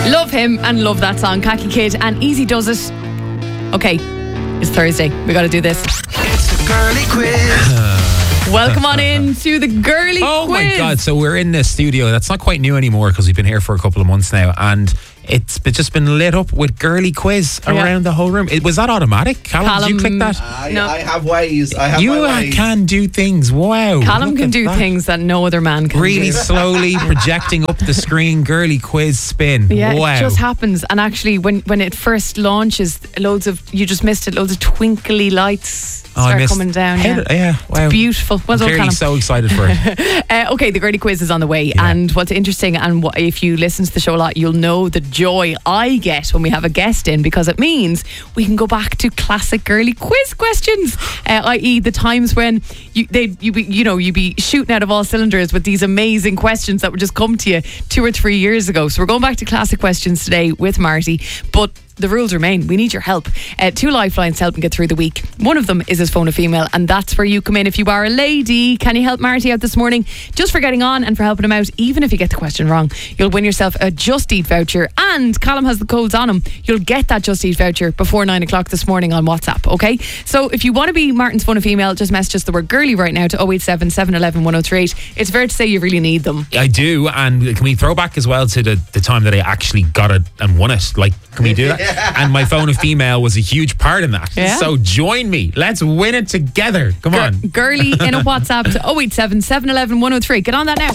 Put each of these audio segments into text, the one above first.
Love him and love that song. Khaki Kid and Easy Does It. Okay, it's Thursday. We got to do this. It's the girly quiz. Welcome on in to the girly quiz. Oh my God, so we're in the studio. That's not quite new anymore because we've been here for a couple of months now, and it's just been lit up with girly quiz around the whole room. Was that automatic? Callum, did you click that? No. I have ways. You can do things. Wow. Callum can do things that no other man can really do. slowly projecting up the screen, girly quiz spin. Yeah, wow. it just happens. And actually, when it first launches, you just missed it, loads of twinkly lights start coming down. Yeah, wow. It's beautiful. Well done, Clearly Callum. so excited for it. Okay, the girly quiz is on the way. Yeah. And what's interesting, and if you listen to the show a lot, you'll know the joy I get when we have a guest in, because it means we can go back to classic girly quiz questions, i.e. the times when you'd be shooting out of all cylinders with these amazing questions that would just come to you 2 or 3 years ago. So we're going back to classic questions today with Marty, but the rules remain. We need your help. 2 lifelines to help him get through the week. One of them is his phone a female, and that's where you come in if you are a lady. Can you help Marty out this morning? Just for getting on and for helping him out, even if you get the question wrong, you'll win yourself a Just Eat voucher, and Callum has the codes on him. You'll get that Just Eat voucher before 9 o'clock this morning on WhatsApp, okay? So if you want to be Martin's phone a female, just message us the word girly right now to 087 711 1038. It's fair to say you really need them. I do, and can we throw back as well to the time that I actually got it and won it? Like, can we do that? And my phone a female was a huge part in that. Yeah. So join me. Let's win it together. Come on. Girly in a WhatsApp to 087 711 103. Get on that now.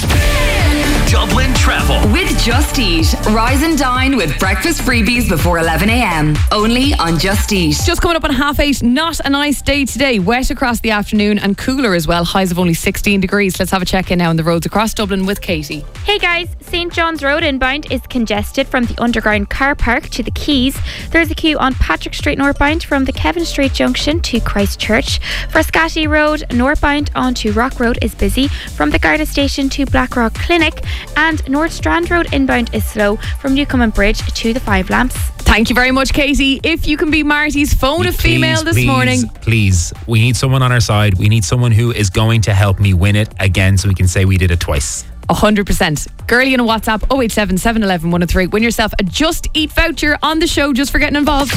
Dublin Travel. With Just Eat. Rise and dine with breakfast freebies before 11 a.m. Only on Just Eat. Just coming up on 8:30. Not a nice day today. Wet across the afternoon and cooler as well. Highs of only 16 degrees. Let's have a check in now on the roads across Dublin with Katie. Hey guys, St John's Road inbound is congested from the underground car park to the Quays. There's a queue on Patrick Street northbound from the Kevin Street junction to Christchurch. Frascati Road northbound onto Rock Road is busy from the Garda station to Blackrock Clinic, and North Strand Road inbound is slow from Newcomen Bridge to the Five Lamps. Thank you very much, Katie. If you can be Marty's phone a female this morning. Please, we need someone on our side. We need someone who is going to help me win it again so we can say we did it twice. 100%. Girly in a WhatsApp 087 711 103. Win yourself a Just Eat voucher on the show just for getting involved.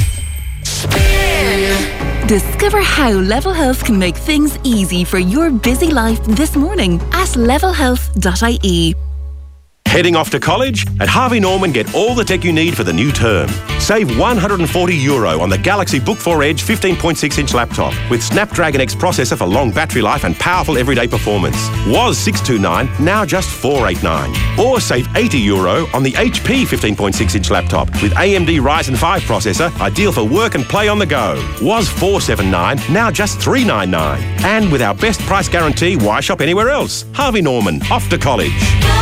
Discover how Level Health can make things easy for your busy life this morning at levelhealth.ie. Heading off to college? At Harvey Norman, get all the tech you need for the new term. Save €140 on the Galaxy Book 4 Edge 15.6-inch laptop with Snapdragon X processor for long battery life and powerful everyday performance. Was $629, now just $489. Or save €80 on the HP 15.6-inch laptop with AMD Ryzen 5 processor, ideal for work and play on the go. Was $479, now just $399. And with our best price guarantee, why shop anywhere else? Harvey Norman, off to college.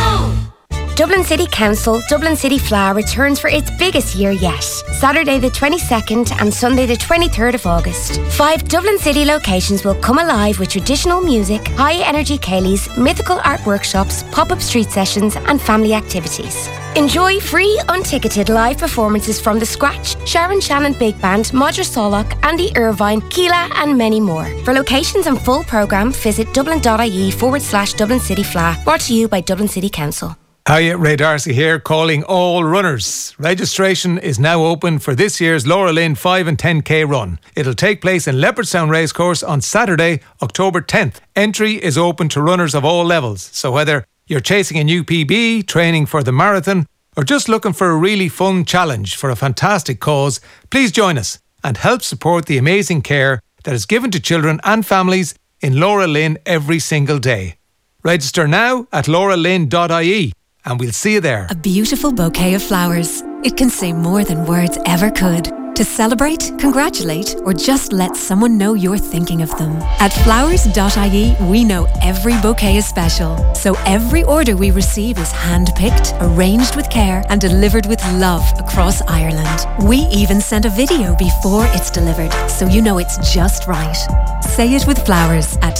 Dublin City Council Dublin City Flower returns for its biggest year yet. Saturday the 22nd and Sunday the 23rd of August. 5 Dublin City locations will come alive with traditional music, high-energy ceilidhs, mythical art workshops, pop-up street sessions and family activities. Enjoy free, unticketed live performances from The Scratch, Sharon Shannon Big Band, Modra Solak, Andy Irvine, Keela and many more. For locations and full programme, visit dublin.ie/Dublin City Fla. Brought to you by Dublin City Council. Hiya, Ray Darcy here, calling all runners. Registration is now open for this year's Laura Lynn 5 and 10k run. It'll take place in Leopardstown Racecourse on Saturday, October 10th. Entry is open to runners of all levels, so whether you're chasing a new PB, training for the marathon, or just looking for a really fun challenge for a fantastic cause, please join us and help support the amazing care that is given to children and families in Laura Lynn every single day. Register now at lauralynn.ie. and we'll see you there. A beautiful bouquet of flowers. It can say more than words ever could. To celebrate, congratulate, or just let someone know you're thinking of them. At flowers.ie, we know every bouquet is special. So every order we receive is hand-picked, arranged with care, and delivered with love across Ireland. We even send a video before it's delivered, so you know it's just right. Say it with flowers at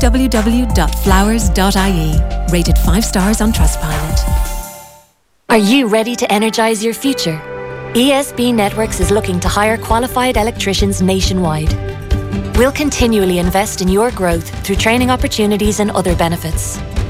www.flowers.ie. Rated 5 stars on Trustpilot. Are you ready to energise your future? ESB Networks is looking to hire qualified electricians nationwide. We'll continually invest in your growth through training opportunities and other benefits.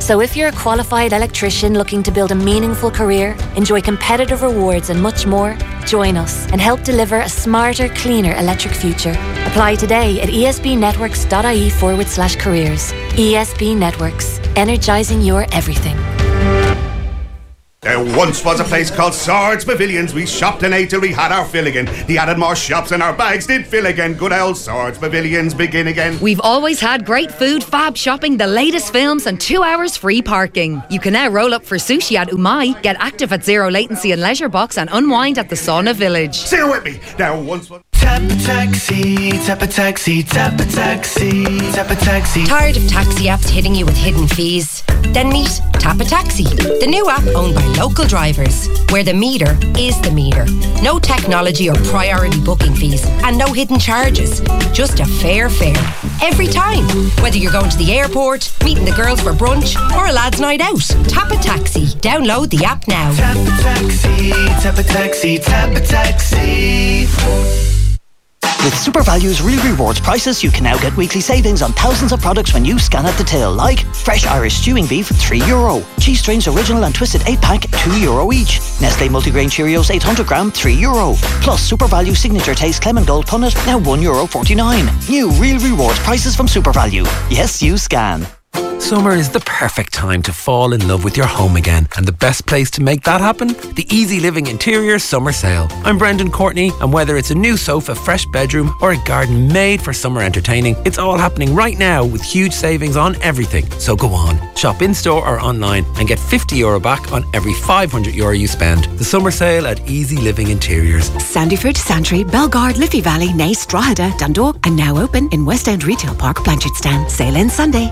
So if you're a qualified electrician looking to build a meaningful career, enjoy competitive rewards and much more, join us and help deliver a smarter, cleaner electric future. Apply today at esbnetworks.ie/careers. ESB Networks, energising your everything. There once was a place called Swords Pavilions. We shopped and ate till we had our fill again. They added more shops and our bags did fill again. Good old Swords Pavilions begin again. We've always had great food, fab shopping, the latest films and 2 hours free parking. You can now roll up for sushi at Umai, get active at Zero Latency and Leisure Box and unwind at the Sauna Village. Sing it with me. There once was... Tap a taxi, tap a taxi, tap a taxi, tap a taxi. Tired of taxi apps hitting you with hidden fees? Then meet Tap a Taxi, the new app owned by local drivers, where the meter is the meter. No technology or priority booking fees, and no hidden charges. Just a fair fare. Every time. Whether you're going to the airport, meeting the girls for brunch, or a lad's night out. Tap a Taxi. Download the app now. Tap a taxi, tap a taxi, tap a taxi. With SuperValue's Real Rewards prices, you can now get weekly savings on thousands of products when you scan at the till, like fresh Irish stewing beef, €3. Cheese Strains Original and Twisted 8-pack, €2 each. Nestle Multigrain Cheerios 800 gram, €3. Plus SuperValue Signature Taste Clement Gold Punnet, now €1.49. New Real Rewards prices from SuperValue. Yes, you scan. Summer is the perfect time to fall in love with your home again, and the best place to make that happen? The Easy Living Interior Summer Sale. I'm Brendan Courtney, and whether it's a new sofa, fresh bedroom, or a garden made for summer entertaining, it's all happening right now with huge savings on everything. So go on, shop in-store or online and get €50 back on every €500 you spend. The summer sale at Easy Living Interiors. Sandyford, Santry, Belgard, Liffey Valley, Naas, Drogheda, Dundalk, and now open in West End Retail Park, Blanchardstown. Sale ends Sunday.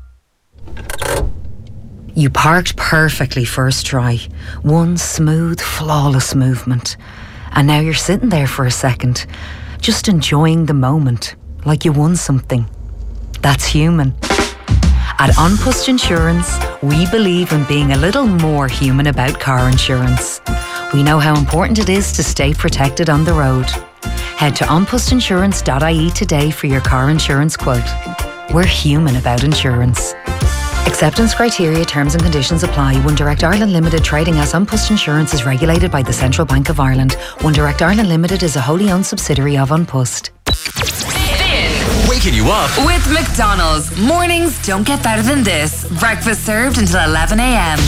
You parked perfectly first try. One smooth, flawless movement. And now you're sitting there for a second, just enjoying the moment, like you won something. That's human. At An Post Insurance, we believe in being a little more human about car insurance. We know how important it is to stay protected on the road. Head to onpostinsurance.ie today for your car insurance quote. We're human about insurance. Acceptance criteria, terms and conditions apply. One Direct Ireland Limited trading as An Post Insurance is regulated by the Central Bank of Ireland. One Direct Ireland Limited is a wholly owned subsidiary of An Post. Waking you up with McDonald's. Mornings don't get better than this. Breakfast served until 11 a.m.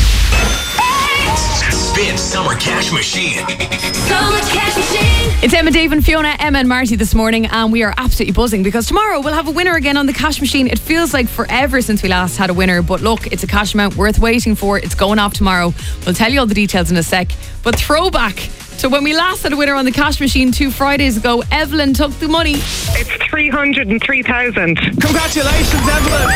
Spin Summer Cash Machine. Summer Cash Machine. It's Emma, Dave and Fiona, Emma and Marty this morning, and we are absolutely buzzing because tomorrow we'll have a winner again on the cash machine. It feels like forever since we last had a winner, but look, it's a cash amount worth waiting for. It's going off tomorrow. We'll tell you all the details in a sec. But throwback to when we last had a winner on the cash machine 2 Fridays ago, Evelyn took the money. It's 303,000. Congratulations, Evelyn.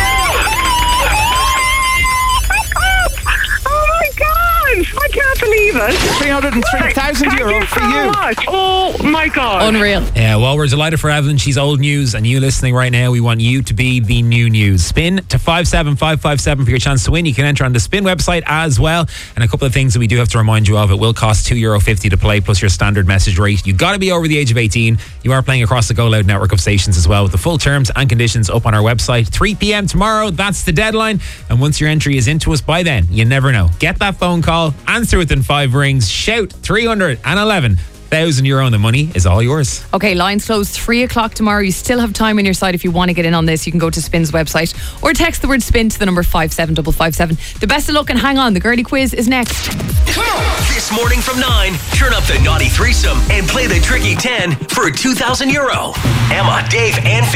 I can't believe it. €303,000 for you. Much. Oh my God. Unreal. Yeah, well, we're delighted for Evelyn. She's old news, and you listening right now, we want you to be the new news. Spin to 57557 for your chance to win. You can enter on the Spin website as well. And a couple of things that we do have to remind you of. It will cost €2.50 to play, plus your standard message rate. You've got to be over the age of 18. You are playing across the Go Loud network of stations as well, with the full terms and conditions up on our website. 3 p.m. tomorrow, that's the deadline. And once your entry is into us by then, you never know. Get that phone call, answer within 5 rings, shout 311,000 euro, and the money is all yours. Okay, lines close 3 o'clock tomorrow. You still have time on your side if you want to get in on this. You can go to Spin's website or text the word Spin to the number 57557. The best of luck, and hang on, the girly quiz is next. This morning from 9, turn up the naughty threesome and play the tricky 10 for €2,000. Emma, Dave and